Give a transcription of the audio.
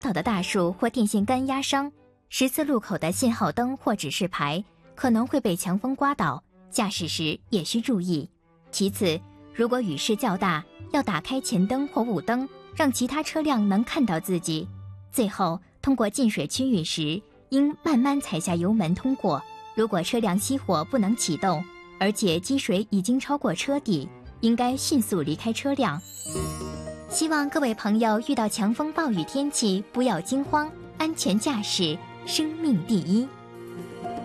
到的大树或电线杆压伤，十字路口的信号灯或指示牌可能会被强风刮倒，驾驶时也需注意。其次，如果雨势较大，要打开前灯或雾灯，让其他车辆能看到自己。最后，通过进水区域时，应慢慢踩下油门通过。如果车辆熄火不能启动，而且积水已经超过车底，应该迅速离开车辆。希望各位朋友遇到强风暴雨天气不要惊慌，安全驾驶，生命第一。